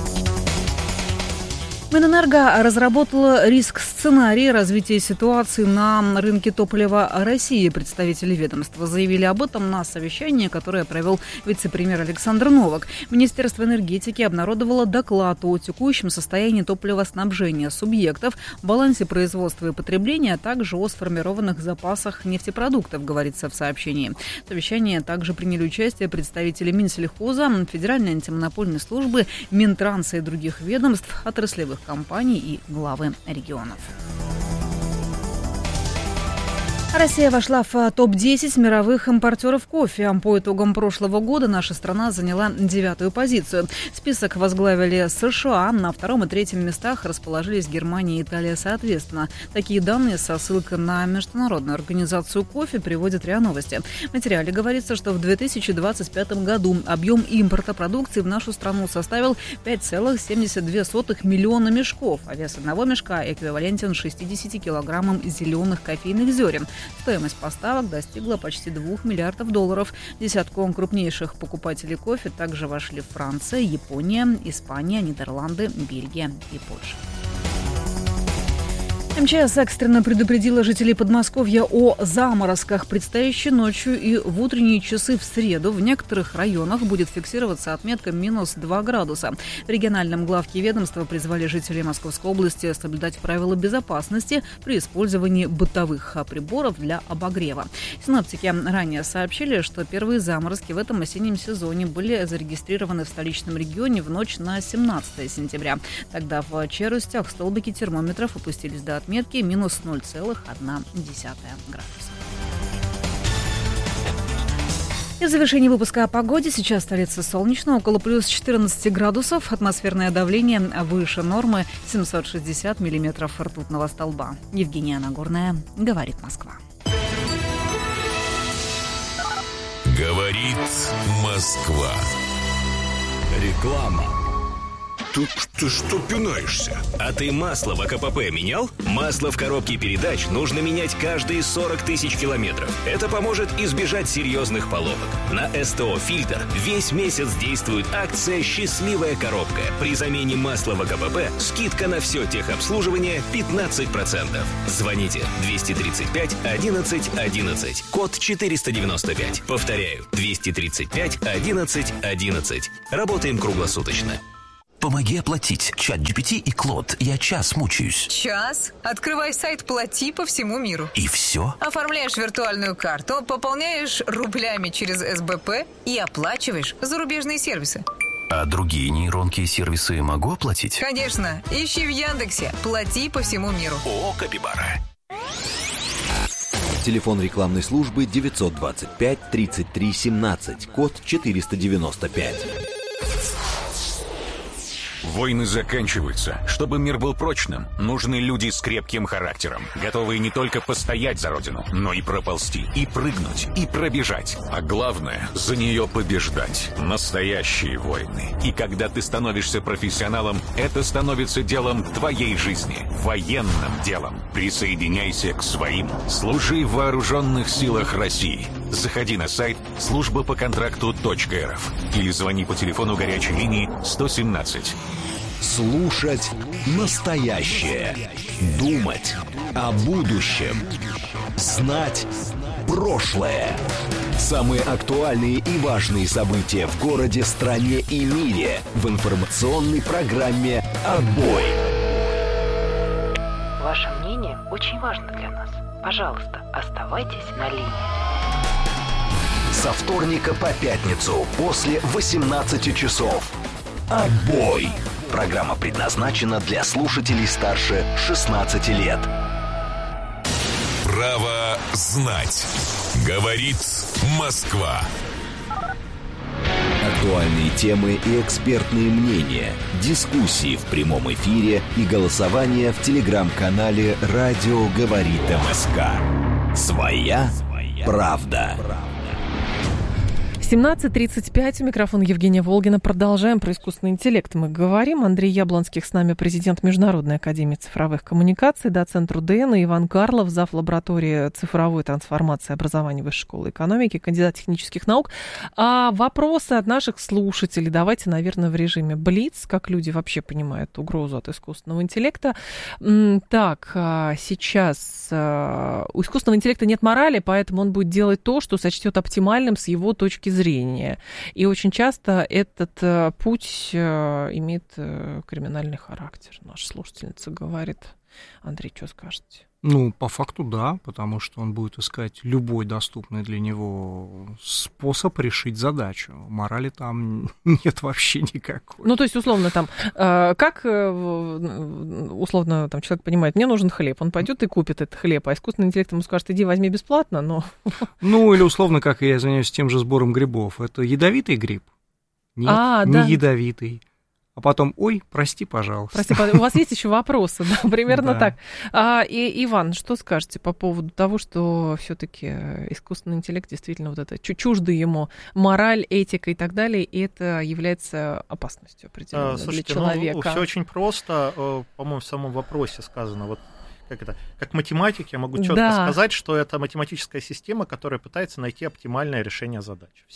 Минэнерго разработала риск-сценарий развития ситуации на рынке топлива России. Представители ведомства заявили об этом на совещании, которое провел вице-премьер Александр Новак. Министерство энергетики обнародовало доклад о текущем состоянии топливоснабжения субъектов, балансе производства и потребления, а также о сформированных запасах нефтепродуктов, говорится в сообщении. В совещании также приняли участие представители Минсельхоза, Федеральной антимонопольной службы, Минтранса и других ведомств, отраслевых компаний и главы регионов. Россия вошла в топ-10 мировых импортеров кофе. По итогам прошлого года наша страна заняла 9-ю позицию. Список возглавили США. На 2-м и 3-м местах расположились Германия и Италия соответственно. Такие данные со ссылкой на Международную организацию кофе приводит РИА Новости. В материале говорится, что в 2025 году объем импорта продукции в нашу страну составил 5,72 миллиона мешков, а вес одного мешка эквивалентен 60 килограммам зеленых кофейных зерен. Стоимость поставок достигла почти $2 миллиардов. В десятку крупнейших покупателей кофе также вошли Франция, Япония, Испания, Нидерланды, Бельгия и Польша. МЧС экстренно предупредила жителей Подмосковья о заморозках. Предстоящей ночью и в утренние часы в среду в некоторых районах будет фиксироваться отметка минус 2 градуса. В региональном главке ведомства призвали жителей Московской области соблюдать правила безопасности при использовании бытовых приборов для обогрева. Синоптики ранее сообщили, что первые заморозки в этом осеннем сезоне были зарегистрированы в столичном регионе в ночь на 17 сентября. Тогда в Челюстях столбики термометров опустились до отметки минус 0,1 градуса. И в завершении выпуска о погоде. Сейчас столица солнечно, около плюс 14 градусов. Атмосферное давление выше нормы 760 миллиметров ртутного столба. Евгения Нагорная, «Говорит Москва». Говорит Москва. Реклама. Ты что пинаешься? А ты масло в АКПП менял? Масло в коробке передач нужно менять каждые 40 тысяч километров. Это поможет избежать серьезных поломок. На СТО «Фильтр» весь месяц действует акция «Счастливая коробка». При замене масла в АКПП скидка на все техобслуживание 15%. Звоните 235 11 11. Код 495. Повторяю, 235 11 11. Работаем круглосуточно. Помоги оплатить. ChatGPT и Клод. Я час мучаюсь. Час? Открывай сайт «Плати» по всему миру. И все? Оформляешь виртуальную карту, пополняешь рублями через СБП и оплачиваешь зарубежные сервисы. А другие нейронки и сервисы могу оплатить? Конечно. Ищи в Яндексе «Плати» по всему миру. О, Капибара. Телефон рекламной службы 925 33 17, код 495. Войны заканчиваются. Чтобы мир был прочным, нужны люди с крепким характером, готовые не только постоять за родину, но и проползти, и прыгнуть, и пробежать. А главное, за нее побеждать. Настоящие войны. И когда ты становишься профессионалом, это становится делом твоей жизни. Военным делом. Присоединяйся к своим. Служи в вооруженных силах России. Заходи на сайт службапоконтракту.рф или звони по телефону горячей линии 117. Слушать настоящее. Думать о будущем. Знать прошлое. Самые актуальные и важные события в городе, стране и мире в информационной программе «Отбой». Ваше мнение очень важно для нас. Пожалуйста, оставайтесь на линии. Со вторника по пятницу после 18 часов. «Отбой». Программа предназначена для слушателей старше 16 лет. Право знать. Говорит Москва. Актуальные темы и экспертные мнения, дискуссии в прямом эфире и голосование в телеграм-канале «Радио говорит МСК». Своя правда. 17:35, микрофон Евгения Волгина. Продолжаем про искусственный интеллект. Мы говорим. Андрей Яблонских с нами, президент Международной академии цифровых коммуникаций, доцент РУДН, и Иван Карлов, зав. Лаборатории цифровой трансформации образования Высшей школы экономики, кандидат технических наук. А вопросы от наших слушателей давайте, наверное, в режиме Блиц, как люди вообще понимают угрозу от искусственного интеллекта. Так, сейчас у искусственного интеллекта нет морали, поэтому он будет делать то, что сочтет оптимальным с его точки зрения. И очень часто этот путь имеет криминальный характер. Наша слушательница говорит. Андрей, что скажете? Ну, по факту, да, потому что он будет искать любой доступный для него способ решить задачу. Морали там нет вообще никакой. Ну, то есть, условно, там, как, условно, там, человек понимает, мне нужен хлеб, он пойдет и купит этот хлеб, а искусственный интеллект ему скажет, иди возьми бесплатно, но... Ну, или, условно, как я занимаюсь тем же сбором грибов, это ядовитый гриб? Нет, не да. Ядовитый. А потом, ой, прости, пожалуйста. Прости, у вас есть еще вопросы, да, примерно так. И, Иван, что скажете по поводу того, что все-таки искусственный интеллект действительно вот это чуждо ему мораль, этика и так далее, и это является опасностью определенной для человека? Ну, все очень просто, по-моему, в самом вопросе сказано, вот как математик я могу четко сказать, что это математическая система, которая пытается найти оптимальное решение задач. Все.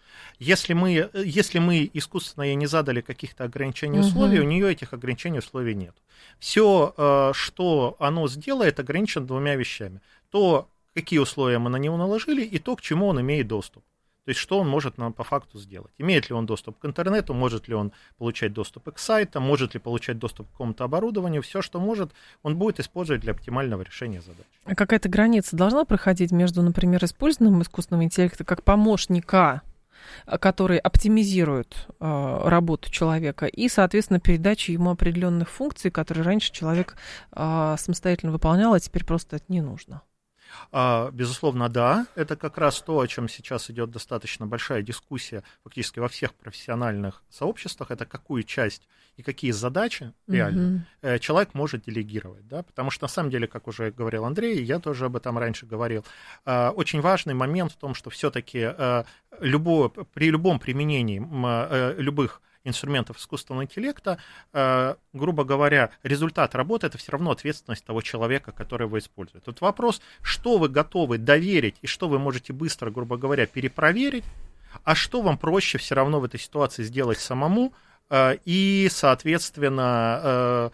Если мы искусственно ей не задали каких-то ограничений условий, у нее этих ограничений условий нет. Все, что оно сделает, ограничено двумя вещами. То, какие условия мы на него наложили, и то, к чему он имеет доступ. То есть, что он может нам по факту сделать. Имеет ли он доступ к интернету, может ли он получать доступ к сайтам, может ли получать доступ к какому-то оборудованию. Все, что может, он будет использовать для оптимального решения задач. А какая-то граница должна проходить между, например, использованием искусственного интеллекта как помощника, который оптимизирует работу человека, и, соответственно, передачей ему определенных функций, которые раньше человек самостоятельно выполнял, а теперь просто это не нужно? Безусловно, да. Это как раз то, о чем сейчас идет достаточно большая дискуссия фактически во всех профессиональных сообществах. Это какую часть и какие задачи реально человек может делегировать. Да? Потому что, на самом деле, как уже говорил Андрей, я тоже об этом раньше говорил, очень важный момент в том, что все-таки при любом применении любых инструментов искусственного интеллекта, грубо говоря, результат работы — это все равно ответственность того человека, который его использует. Тут вопрос, что вы готовы доверить и что вы можете быстро, грубо говоря, перепроверить, а что вам проще все равно в этой ситуации сделать самому и, соответственно,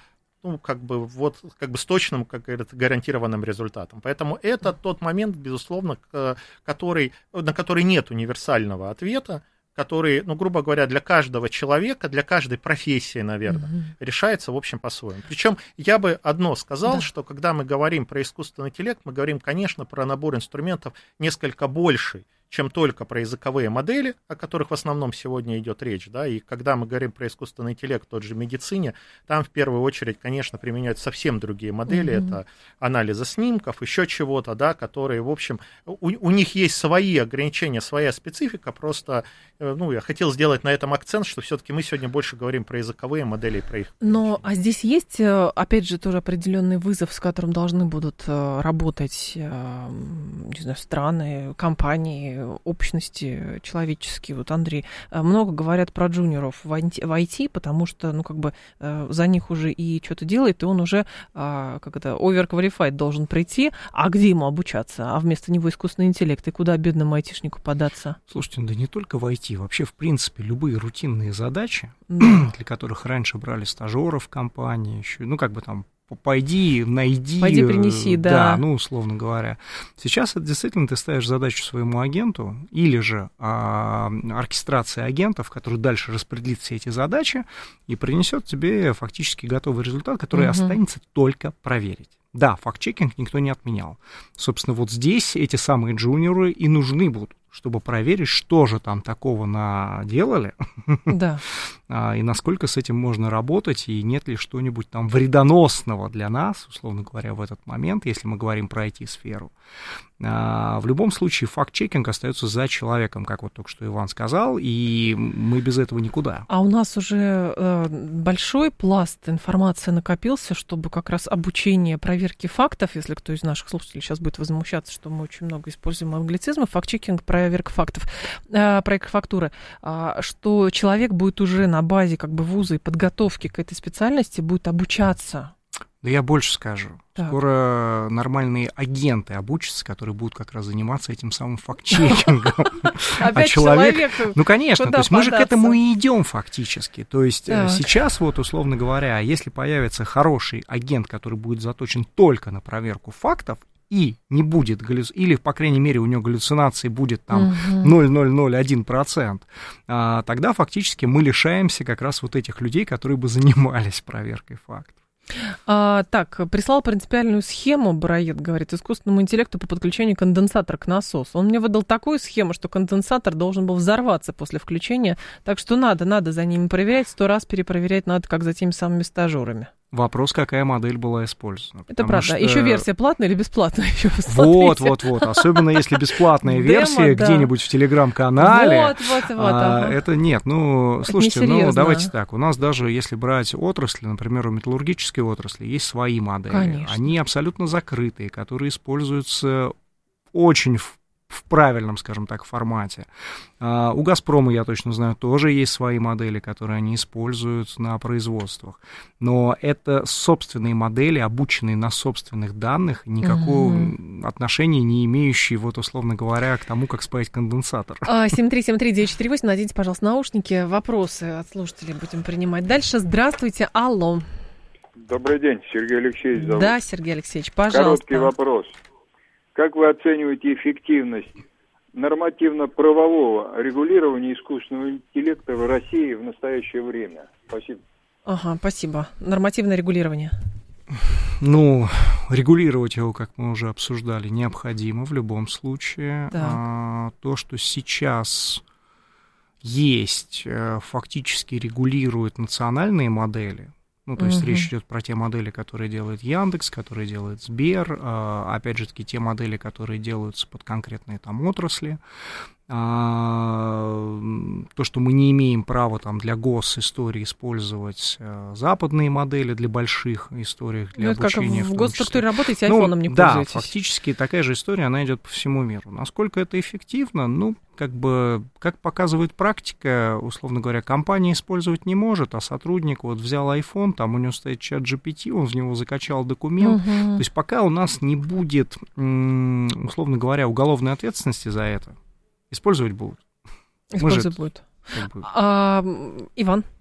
с точным, как говорят, гарантированным результатом. Поэтому это тот момент, безусловно, на который нет универсального ответа, который, грубо говоря, для каждого человека, для каждой профессии, наверное, решается, в общем, по-своему. Причем я бы одно сказал, что когда мы говорим про искусственный интеллект, мы говорим, конечно, про набор инструментов несколько больший, чем только про языковые модели, о которых в основном сегодня идет речь, да, и когда мы говорим про искусственный интеллект в той же медицине, там в первую очередь, конечно, применяются совсем другие модели, это анализа снимков, еще чего-то, да, которые, в общем, у них есть свои ограничения, своя специфика, просто, я хотел сделать на этом акцент, что все-таки мы сегодня больше говорим про языковые модели, про их. Но, а здесь есть, опять же, тоже определенный вызов, с которым должны будут работать, не знаю, страны, компании, общности человеческие. Вот, Андрей, много говорят про джуниоров в IT, потому что, за них уже и что-то делает, и он уже, overqualified должен прийти, а где ему обучаться? А вместо него искусственный интеллект, и куда бедному айтишнику податься? Слушайте, да не только в IT, вообще, в принципе, любые рутинные задачи, для которых раньше брали стажеров в компании, еще, пойди, найди. Пойди, принеси, да. Да, условно говоря. Сейчас это действительно ты ставишь задачу своему агенту, или же оркестрация агентов, который дальше распределит все эти задачи и принесет тебе фактически готовый результат, который останется только проверить. Да, факт-чекинг никто не отменял. Собственно, вот здесь эти самые джуниоры и нужны будут, чтобы проверить, что же там такого наделали, да. И насколько с этим можно работать, и нет ли что-нибудь там вредоносного для нас, условно говоря, в этот момент, если мы говорим про IT-сферу. В любом случае, факт-чекинг остается за человеком, как вот только что Иван сказал, и мы без этого никуда. А у нас уже большой пласт информации накопился, чтобы как раз обучение проверки фактов, если кто из наших слушателей сейчас будет возмущаться, что мы очень много используем англицизмов, факт-чекинг, проверка фактов, проверка фактуры, что человек будет уже на базе вуза и подготовки к этой специальности будет обучаться. Да я больше скажу. Так. Скоро нормальные агенты обучатся, которые будут как раз заниматься этим самым факт-чекингом. Опять человек. Конечно, то есть мы же к этому и идем фактически. То есть сейчас, условно говоря, если появится хороший агент, который будет заточен только на проверку фактов, и не будет, или, по крайней мере, у него галлюцинации будет там 0,001%, тогда фактически мы лишаемся как раз вот этих людей, которые бы занимались проверкой фактов. Так, прислал принципиальную схему, Бароед говорит, искусственному интеллекту по подключению конденсатора к насосу. Он мне выдал такую схему, что конденсатор должен был взорваться после включения, так что надо за ними проверять, 100 раз перепроверять надо, как за теми самыми стажерами. Вопрос, какая модель была использована. Это правда. Что... Еще версия платная или бесплатная? Еще вот. Особенно если бесплатная версия где-нибудь в телеграм-канале. Это нет. Слушайте, давайте так. У нас даже, если брать отрасли, например, у металлургической отрасли, есть свои модели. Конечно. Они абсолютно закрытые, которые используются очень в в правильном, скажем так, формате. У «Газпрома», я точно знаю, тоже есть свои модели, которые они используют на производствах. Но это собственные модели, обученные на собственных данных, никакого отношения не имеющие, вот, условно говоря, к тому, как спаять конденсатор. 7373948, наденьте, пожалуйста, наушники. Вопросы от слушателей будем принимать дальше. Здравствуйте, алло. Добрый день, Сергей Алексеевич зовут. Да, Сергей Алексеевич, пожалуйста. Короткий вопрос. Как вы оцениваете эффективность нормативно-правового регулирования искусственного интеллекта в России в настоящее время? Спасибо. Ага, спасибо. Нормативное регулирование. Ну, регулировать его, как мы уже обсуждали, необходимо в любом случае. То, что сейчас есть, фактически регулирует национальные модели. Ну, то есть речь идет про те модели, которые делает Яндекс, которые делает Сбер, опять же таки те модели, которые делаются под конкретные там отрасли. То, что мы не имеем права там для госистории использовать западные модели для больших историй, для обучения. Как в госструктуре работаете, айфоном не пользуетесь. Да, фактически такая же история, она идет по всему миру. Насколько это эффективно, ну, как показывает практика, условно говоря, компания использовать не может, а сотрудник вот взял iPhone, там у него стоит чат GPT, он в него закачал документ. То есть пока у нас не будет, условно говоря, уголовной ответственности за это, использовать будут. Использовать будут. Иван?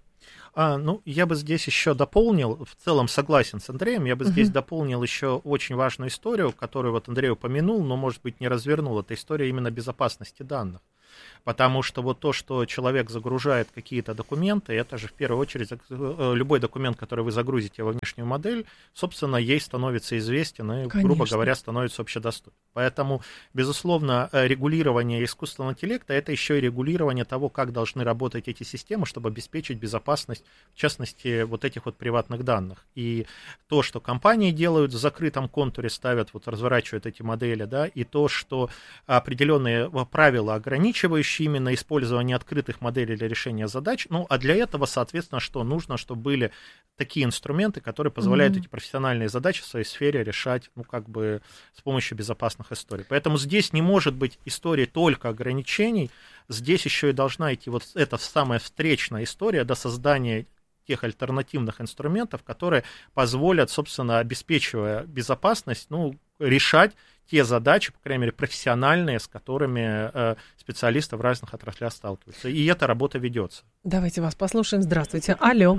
Я бы здесь еще дополнил, в целом согласен с Андреем, я бы здесь дополнил еще очень важную историю, которую вот Андрей упомянул, но, может быть, не развернул. Это история именно безопасности данных. Потому что вот то, что человек загружает какие-то документы, это же в первую очередь любой документ, который вы загрузите во внешнюю модель, собственно, ей становится известен и, грубо говоря, становится общедоступен. Поэтому, безусловно, регулирование искусственного интеллекта — это еще и регулирование того, как должны работать эти системы, чтобы обеспечить безопасность, в частности, вот этих вот приватных данных. И то, что компании делают в закрытом контуре, ставят, вот разворачивают эти модели, да, и то, что определенные правила ограничивающие именно использование открытых моделей для решения задач. Ну, а для этого, соответственно, что нужно, чтобы были такие инструменты, которые позволяют эти профессиональные задачи в своей сфере решать, ну, как бы с помощью безопасных историй. Поэтому здесь не может быть истории только ограничений, здесь еще и должна идти вот эта самая встречная история до создания тех альтернативных инструментов, которые позволят, собственно, обеспечивая безопасность, ну, решать те задачи, по крайней мере, профессиональные, с которыми специалисты в разных отраслях сталкиваются. И эта работа ведется. Давайте вас послушаем. Здравствуйте. Алло.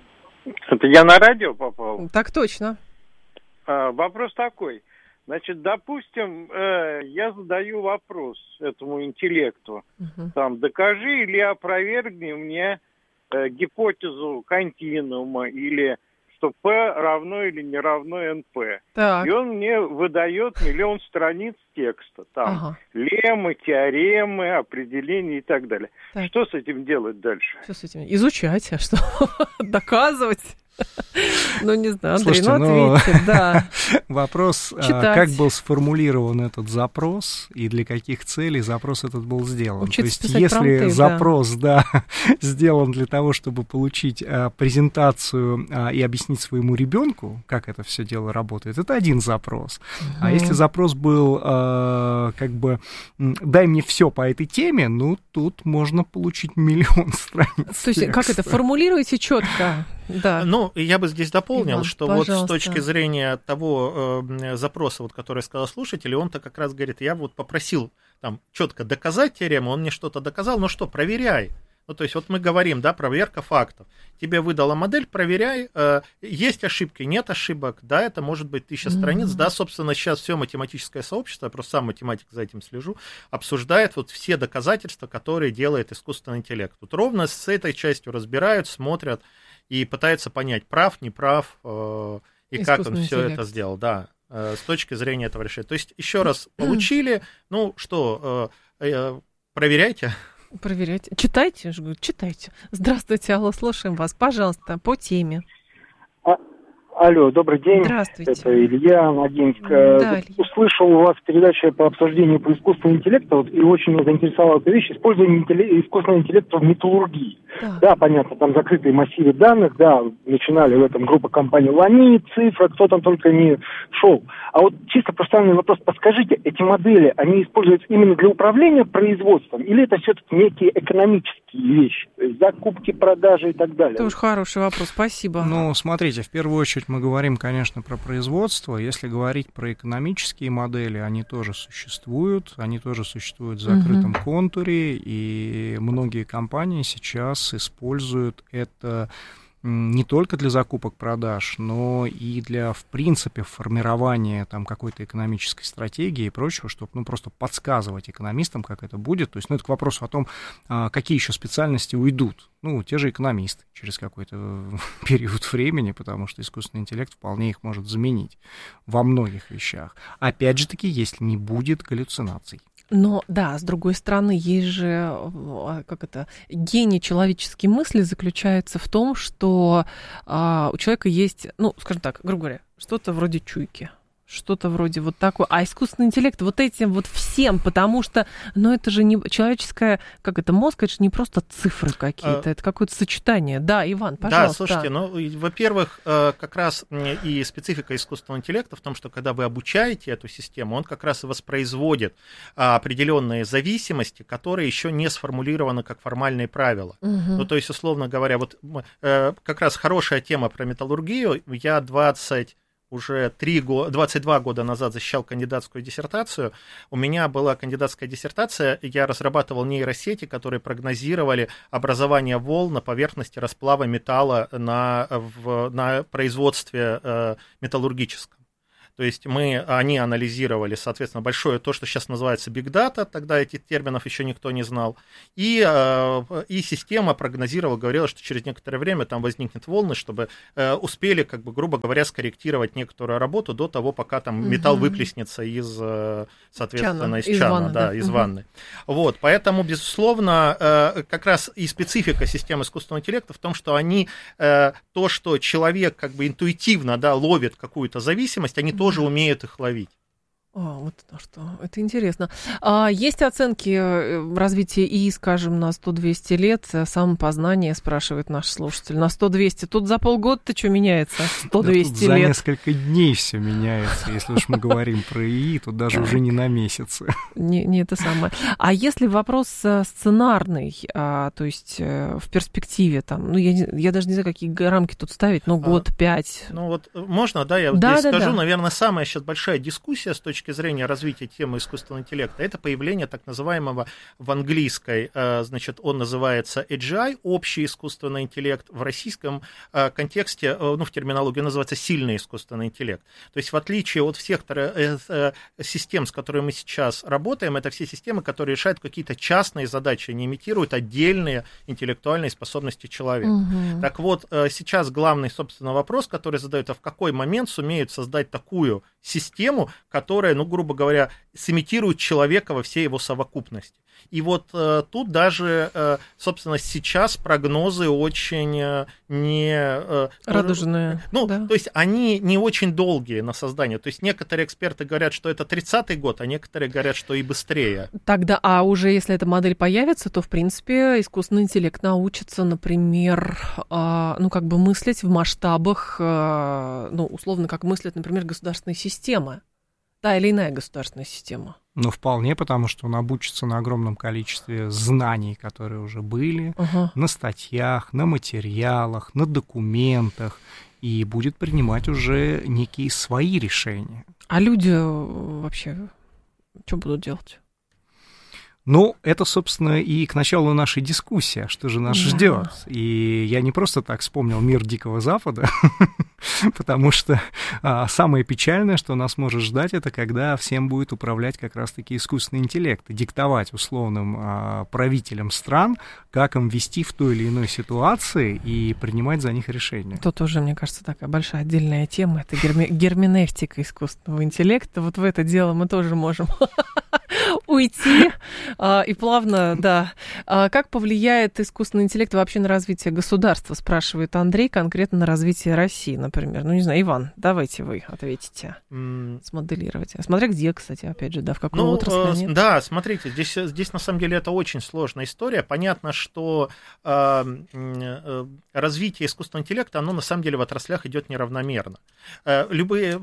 Это я на радио попал? Так точно. Вопрос такой. Значит, допустим, я задаю вопрос этому интеллекту. Там, докажи или опровергни мне гипотезу континуума или что P равно или не равно NP. Так. И он мне выдает миллион страниц текста. Там леммы, теоремы, определения и так далее. Так. Что с этим делать дальше? Что с этим? Изучать, а что? Доказывать? Ну, не знаю, Андрей, слушайте, ответьте, да. Вопрос, как был сформулирован этот запрос и для каких целей запрос этот был сделан. То есть, если промпты, запрос, сделан для того, чтобы получить презентацию и объяснить своему ребенку, как это все дело работает, это один запрос. А если запрос был, дай мне все по этой теме, ну, тут можно получить миллион страниц. То есть, как это, формулируете четко? Да. Ну, я бы здесь дополнил, Иван, что пожалуйста. Вот с точки зрения того запроса, вот, который сказал слушатель, он-то как раз говорит, я вот попросил там четко доказать теорему, он мне что-то доказал, ну что, проверяй. Ну, то есть вот мы говорим, да, проверка фактов. Тебе выдала модель, проверяй, есть ошибки, нет ошибок, да, это может быть 1000 страниц, да, собственно, сейчас все математическое сообщество, я просто сам математик за этим слежу, обсуждает вот все доказательства, которые делает искусственный интеллект. Вот ровно с этой частью разбирают, смотрят и пытаются понять, прав, не прав, и как он все это сделал, да, с точки зрения этого решения. То есть, еще раз, получили, ну что, проверяйте. Проверяйте. Читайте, я же говорю, читайте. Здравствуйте, алло, слушаем вас. Пожалуйста, по теме. Алло, добрый день. Здравствуйте. Это Илья Надинск. Да, услышал у вас передачу по обсуждению по искусственному интеллекту, и очень меня заинтересовала эта вещь, использование искусственного интеллекта в металлургии. Да, понятно, там закрытые массивы данных, да, начинали в этом группа компаний Лами, Цифра, кто там только не шел. А вот чисто пространный вопрос, подскажите, эти модели, они используются именно для управления производством, или это все-таки некие экономические вещи, то есть закупки, продажи и так далее? Это уж хороший вопрос, спасибо. Ну, смотрите, в первую очередь мы говорим, конечно, про производство. Если говорить про экономические модели, они тоже существуют в закрытом контуре, и многие компании сейчас используют это не только для закупок-продаж, но и для, в принципе, формирования там какой-то экономической стратегии и прочего, чтобы, ну, просто подсказывать экономистам, как это будет. То есть, ну, это к вопросу о том, какие еще специальности уйдут. Ну, те же экономисты через какой-то период времени, потому что искусственный интеллект вполне их может заменить во многих вещах. Опять же таки, если не будет галлюцинаций. Но, да, с другой стороны, есть же, гений человеческой мысли заключается в том, что у человека есть, ну, скажем так, грубо говоря, что-то вроде чуйки, что-то вроде вот такое. А искусственный интеллект вот этим вот всем, потому что, ну, это же не человеческое, мозг, это же не просто цифры какие-то, это какое-то сочетание. Да, Иван, пожалуйста. Да, слушайте, ну, во-первых, как раз и специфика искусственного интеллекта в том, что когда вы обучаете эту систему, он как раз и воспроизводит определенные зависимости, которые еще не сформулированы как формальные правила. Ну, то есть, условно говоря, вот как раз хорошая тема про металлургию. Я 22 года назад защищал кандидатскую диссертацию. У меня была кандидатская диссертация, я разрабатывал нейросети, которые прогнозировали образование волн на поверхности расплава металла на производстве металлургическом. То есть они анализировали, соответственно, большое то, что сейчас называется Big Data, тогда этих терминов еще никто не знал, и система прогнозировала, говорила, что через некоторое время там возникнет волны, чтобы успели, грубо говоря, скорректировать некоторую работу до того, пока там металл выплеснется из, соответственно, из чана, из ванны. Вот, поэтому, безусловно, как раз и специфика системы искусственного интеллекта в том, что они, то, что человек интуитивно, ловит какую-то зависимость, они тоже умеют их ловить. Вот что, это интересно. Есть оценки развития ИИ, скажем, на 100-200 лет? Самопознание, спрашивает наш слушатель. На 100-200. Тут за полгода-то что меняется? 100-200 лет. За несколько дней все меняется. Если уж мы говорим про ИИ, тут даже уже не на месяцы. Не это самое. А если вопрос сценарный, то есть в перспективе, там, ну, я даже не знаю, какие рамки тут ставить, но год, 5. Ну вот можно, я здесь скажу, наверное, самая сейчас большая дискуссия с точки зрения развития темы искусственного интеллекта, это появление так называемого в английской, значит, он называется AGI, общий искусственный интеллект, в российском контексте, в терминологии называется сильный искусственный интеллект. То есть в отличие от всех систем, с которыми мы сейчас работаем, это все системы, которые решают какие-то частные задачи, не имитируют отдельные интеллектуальные способности человека. Так вот, сейчас главный, собственно, вопрос, который задают, а в какой момент сумеют создать такую систему, которая, грубо говоря, сымитирует человека во всей его совокупности. И вот тут даже, собственно, сейчас прогнозы очень радужные. То есть они не очень долгие на создание. То есть некоторые эксперты говорят, что это 30-й год, а некоторые говорят, что и быстрее. Тогда, уже если эта модель появится, то, в принципе, искусственный интеллект научится, например, мыслить в масштабах, условно, как мыслят, например, государственные системы. Та или иная государственная система. Вполне, потому что он обучится на огромном количестве знаний, которые уже были, на статьях, на материалах, на документах, и будет принимать уже некие свои решения. А люди вообще что будут делать? Это, собственно, и к началу нашей дискуссии, что же нас ждет. И я не просто так вспомнил «Мир Дикого Запада», потому что самое печальное, что нас может ждать, это когда всем будет управлять как раз-таки искусственный интеллект и диктовать условным правителям стран, как им вести в той или иной ситуации и принимать за них решения. Тут уже, мне кажется, такая большая отдельная тема, это герменевтика искусственного интеллекта. Вот в это дело мы тоже можем уйти и плавно, да. Как повлияет искусственный интеллект вообще на развитие государства, спрашивает Андрей, конкретно на развитие России, например. Ну, не знаю, Иван, давайте вы ответите. Смоделировать. Смотря где, кстати, опять же, да, в какой отрасли нет. Да, смотрите, здесь на самом деле это очень сложная история. Понятно, что развитие искусственного интеллекта, оно на самом деле в отраслях идет неравномерно. Любые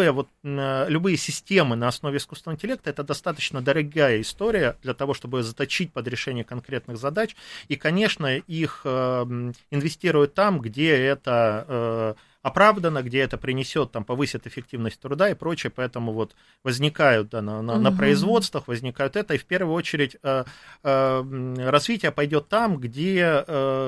системы на основе искусственного интеллекта — это достаточно дорогая история для того, чтобы заточить под решение конкретных задач. И, конечно, их инвестируют там, где это оправдано, где это принесет, там, повысит эффективность труда и прочее, поэтому вот возникают на производствах, возникают это, и в первую очередь развитие пойдет там, где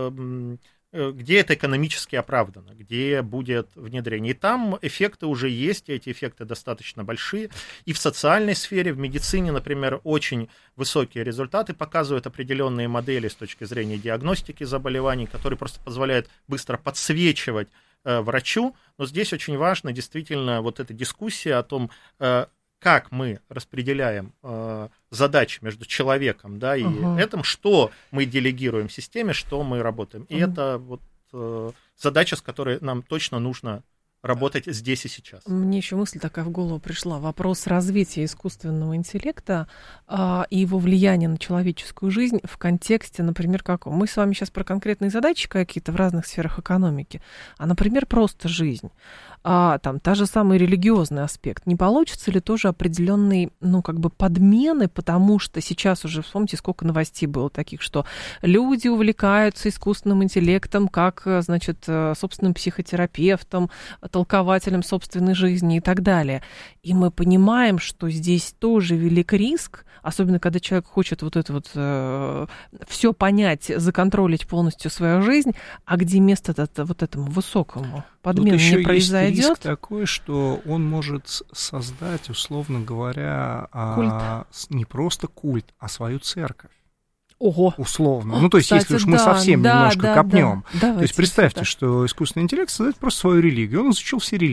это экономически оправдано, где будет внедрение. И там эффекты уже есть, и эти эффекты достаточно большие. И в социальной сфере, в медицине, например, очень высокие результаты показывают определенные модели с точки зрения диагностики заболеваний, которые просто позволяют быстро подсвечивать врачу. Но здесь очень важно действительно вот эта дискуссия о том, как мы распределяем задачи между человеком, да, и этим, что мы делегируем системе, что мы работаем. И это вот задача, с которой нам точно нужно работать здесь и сейчас. Мне еще мысль такая в голову пришла. Вопрос развития искусственного интеллекта и его влияния на человеческую жизнь в контексте, например, каком? Мы с вами сейчас про конкретные задачи какие-то в разных сферах экономики, а, например, просто жизнь. Там та же самый религиозный аспект. Не получится ли тоже определенные, ну, как бы подмены, потому что сейчас уже, вспомните, сколько новостей было таких, что люди увлекаются искусственным интеллектом как, значит, собственным психотерапевтом, толкователем собственной жизни и так далее. И мы понимаем, что здесь тоже велик риск, особенно когда человек хочет вот это вот все понять, законтролить полностью свою жизнь, а где место вот этому высокому подмену не произойдет. Есть риск такой, что он может создать, условно говоря, не просто культ, а свою церковь. Ого. Условно. Ну, то есть, если уж мы совсем немножко копнем. То есть, представьте, что искусственный интеллект создает просто свою религию. Он изучил все религии.